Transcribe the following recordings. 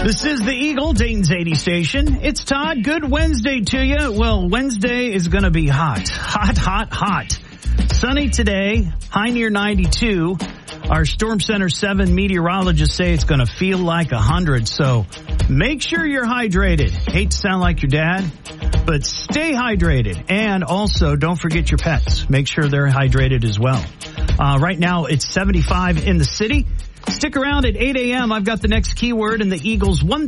This is the Eagle, Dayton's 80 station. It's Todd. Good Wednesday to you. Well, Wednesday is going to be hot. Hot. Sunny today, high near 92. Our Storm Center 7 meteorologists say it's going to feel like 100. So make sure you're hydrated. Hate to sound like your dad, but stay hydrated. And also, don't forget your pets. Make sure they're hydrated as well. Right now, it's 75 in the city. Stick around at 8 a.m. I've got the next keyword in the Eagles' $1,000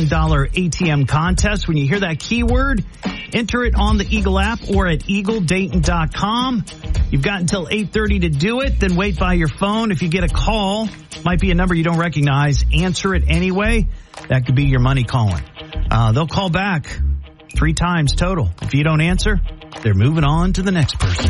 ATM contest. When you hear that keyword, enter it on the Eagle app or at eagledayton.com. You've got until 8:30 to do it. Then wait by your phone. If you get a call, might be a number you don't recognize, answer it anyway. That could be your money calling. They'll call back 3 times total. If you don't answer, they're moving on to the next person.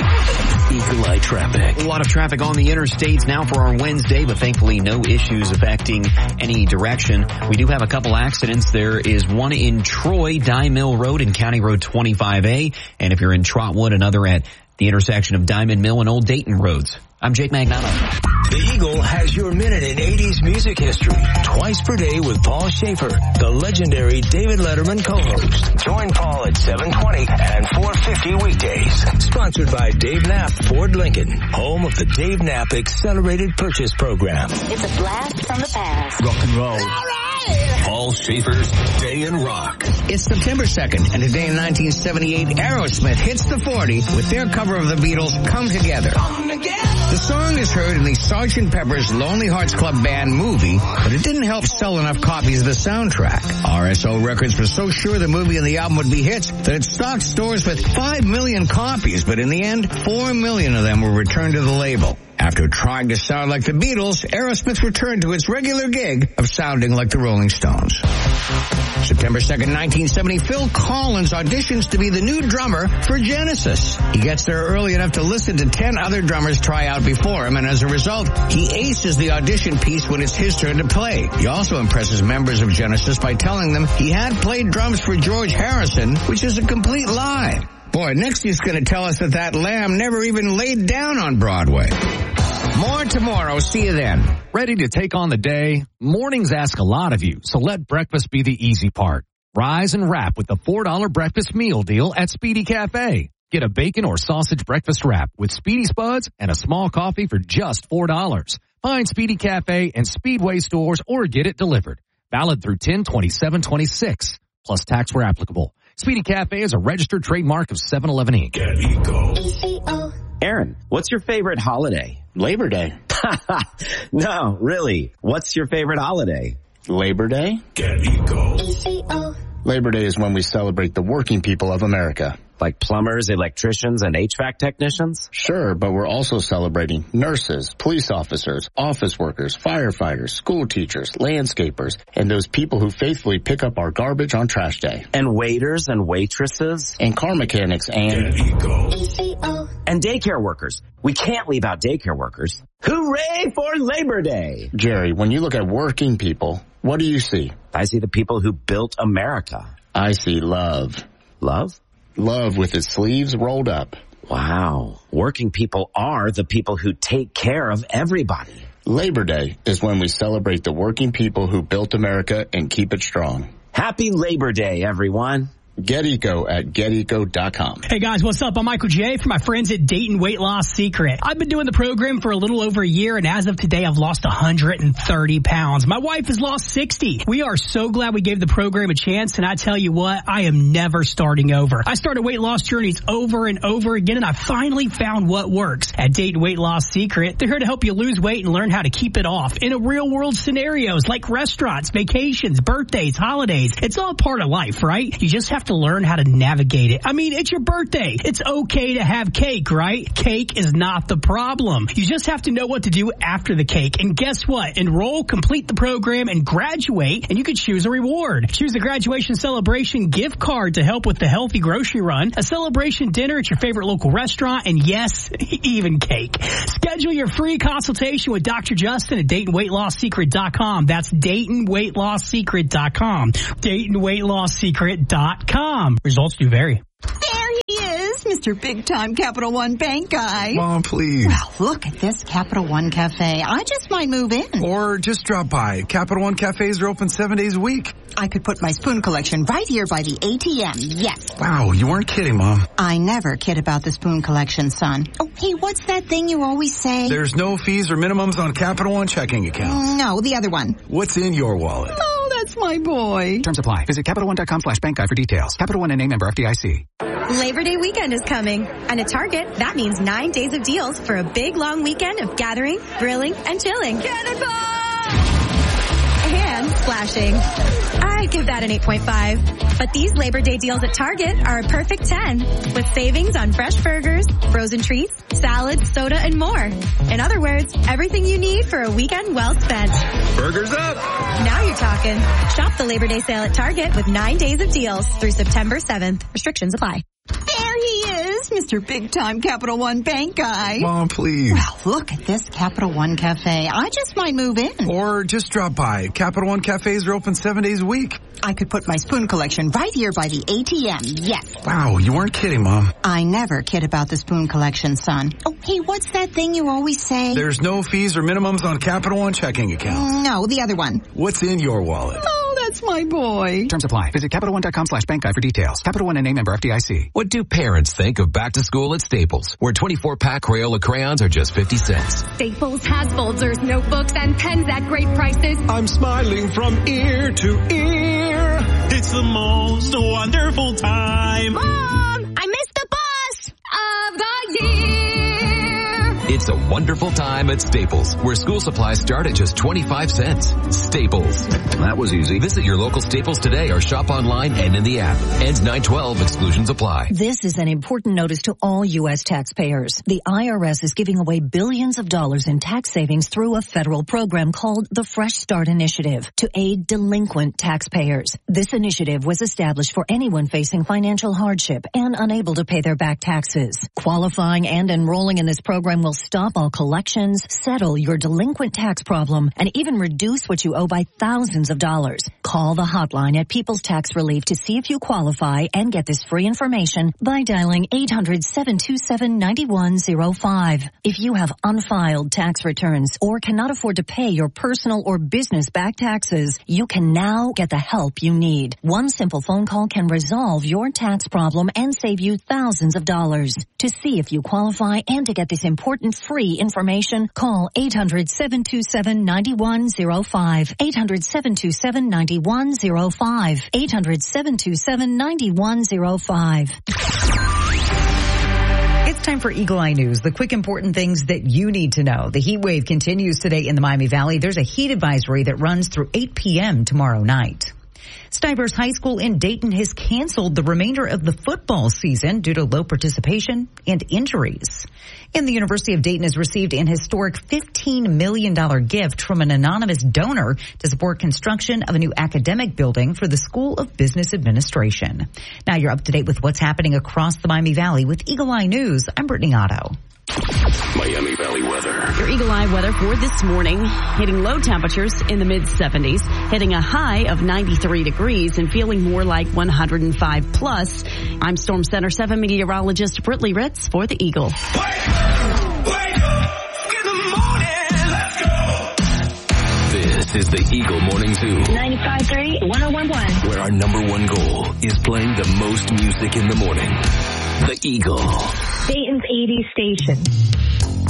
Eagle Eye traffic. A lot of traffic on the interstates now for our Wednesday, but thankfully no issues affecting any direction. We do have a couple accidents. There is one in Troy, Dye Mill Road and County Road 25A. And if you're in Trotwood, another at the intersection of Diamond Mill and Old Dayton Roads. I'm Jake Magnano. The Eagle has your minute in 80s music history. Twice per day with Paul Schaefer, the legendary David Letterman co-host. Join Paul at 7:20 and 4:50 weekdays. Sponsored by Dave Knapp Ford Lincoln, home of the Dave Knapp Accelerated Purchase Program. It's a blast from the past. Rock and roll. All right. Paul Schaefer's Day in Rock. It's September 2nd, and today in 1978, Aerosmith hits the 40 with their cover of the Beatles' Come Together. The song is heard in the Sgt. Pepper's Lonely Hearts Club Band movie, but it didn't help sell enough copies of the soundtrack. RSO Records was so sure the movie and the album would be hits that it stocked stores with 5 million copies, but in the end, 4 million of them were returned to the label. After trying to sound like the Beatles, Aerosmith returned to its regular gig of sounding like the Rolling Stones. September 2nd, 1970, Phil Collins auditions to be the new drummer for Genesis. He gets there early enough to listen to 10 other drummers try out before him, and as a result, he aces the audition piece when it's his turn to play. He also impresses members of Genesis by telling them he had played drums for George Harrison, which is a complete lie. Boy, next he's going to tell us that lamb never even laid down on Broadway. More tomorrow. See you then. Ready to take on the day? Mornings ask a lot of you, so let breakfast be the easy part. Rise and wrap with the $4 breakfast meal deal at Speedy Cafe. Get a bacon or sausage breakfast wrap with Speedy Spuds and a small coffee for just $4. Find Speedy Cafe in Speedway stores or get it delivered. Valid through 10/27/26, plus tax where applicable. Speedy Cafe is a registered trademark of 7-Eleven Inc. Get Eagle. Aaron, what's your favorite holiday? Labor Day. No, really. What's your favorite holiday? Labor Day? Get Eagle. Labor Day is when we celebrate the working people of America. Like plumbers, electricians, and HVAC technicians? Sure, but we're also celebrating nurses, police officers, office workers, firefighters, school teachers, landscapers, and those people who faithfully pick up our garbage on trash day. And waiters and waitresses? And car mechanics and... Get Eagle. And daycare workers. We can't leave out daycare workers. Hooray for Labor Day! Jerry, when you look at working people, what do you see? I see the people who built America. I see love. Love? Love with its sleeves rolled up. Wow. Working people are the people who take care of everybody. Labor Day is when we celebrate the working people who built America and keep it strong. Happy Labor Day, everyone. Get Eco at GetEco.com. Hey guys, what's up? I'm Michael J. from my friends at Dayton Weight Loss Secret. I've been doing the program for a little over a year, and as of today, I've lost 130 pounds. My wife has lost 60. We are so glad we gave the program a chance, and I tell you what, I am never starting over. I started weight loss journeys over and over again, and I finally found what works. At Dayton Weight Loss Secret, they're here to help you lose weight and learn how to keep it off in a real-world scenarios like restaurants, vacations, birthdays, holidays. It's all part of life, right? You just have to learn how to navigate it. I mean, it's your birthday. It's okay to have cake, right? Cake is not the problem. You just have to know what to do after the cake. And guess what? Enroll, complete the program, and graduate, and you can choose a reward. Choose a graduation celebration gift card to help with the healthy grocery run, a celebration dinner at your favorite local restaurant, and yes, even cake. Schedule your free consultation with Dr. Justin at DaytonWeightLossSecret.com. That's DaytonWeightLossSecret.com. DaytonWeightLossSecret.com. Results do vary. There he is, Mr. Mr. Big Time Capital One Bank guy. Mom, please. Well, look at this Capital One Cafe. I just might move in. Or just drop by. Capital One cafes are open 7 days a week. I could put my spoon collection right here by the ATM. Yes. Wow, you weren't kidding, Mom. I never kid about the spoon collection, son. Oh, hey, what's that thing you always say? There's no fees or minimums on Capital One checking accounts. No, the other one. What's in your wallet? Oh, that's my boy. Terms apply. Visit CapitalOne.com/bankguide for details. Capital One NA, member FDIC. Labor Day weekend is coming, and at Target, that means 9 days of deals for a big, long weekend of gathering, grilling, and chilling. Cannonball! And splashing. I'd give that an 8.5. But these Labor Day deals at Target are a perfect 10, with savings on fresh burgers, frozen treats, salads, soda, and more. In other words, everything you need for a weekend well spent. Burgers up! Now you're talking. Shop the Labor Day sale at Target with 9 days of deals through September 7th. Restrictions apply. There he is, Mr. Big Time Capital One Bank guy. Mom, please. Well, look at this Capital One Cafe. I just might move in. Or just drop by. Capital One cafes are open 7 days a week. I could put my spoon collection right here by the ATM. Yes. Wow, you weren't kidding, Mom. I never kid about the spoon collection, son. Oh, hey, what's that thing you always say? There's no fees or minimums on Capital One checking accounts. No, the other one. What's in your wallet? Oh, that's my boy. Terms apply. Visit CapitalOne.com/bankguide for details. Capital One NA, member FDIC. What do parents think of back to school at Staples, where 24-pack Crayola crayons are just 50 cents? Staples has folders, notebooks, and pens at great prices. I'm smiling from ear to ear. It's the most wonderful time. Mom, I missed the bus of the year. It's a wonderful time at Staples, where school supplies start at just 25 cents. Staples. That was easy. Visit your local Staples today or shop online and in the app. Ends 9/12. Exclusions apply. This is an important notice to all U.S. taxpayers. The IRS is giving away billions of dollars in tax savings through a federal program called the Fresh Start Initiative to aid delinquent taxpayers. This initiative was established for anyone facing financial hardship and unable to pay their back taxes. Qualifying and enrolling in this program will stop all collections, settle your delinquent tax problem, and even reduce what you owe by thousands of dollars. Call the hotline at People's Tax Relief to see if you qualify and get this free information by dialing 800-727-9105. If you have unfiled tax returns or cannot afford to pay your personal or business back taxes, you can now get the help you need. One simple phone call can resolve your tax problem and save you thousands of dollars. To see if you qualify and to get this important free information, call 800-727-9105. 800-727-9105. 800-727-9105. It's time for Eagle Eye News, the quick important things that you need to know. The heat wave continues today in the Miami Valley. There's a heat advisory that runs through 8 p.m. tomorrow night. Stivers High School in Dayton has canceled the remainder of the football season due to low participation and injuries. And the University of Dayton has received an historic $15 million gift from an anonymous donor to support construction of a new academic building for the School of Business Administration. Now you're up to date with what's happening across the Miami Valley with Eagle Eye News. I'm Brittany Otto. Miami Valley weather. Your Eagle Eye weather for this morning, hitting low temperatures in the mid-70s, hitting a high of 93 degrees and feeling more like 105 plus. I'm Storm Center 7 meteorologist Brittany Ritz for the Eagle. Wake up in the morning, let's go. This is the Eagle Morning Zoo. 95.3, 101.1. Where our number one goal is playing the most music in the morning. The Eagle. Dayton's 80s station.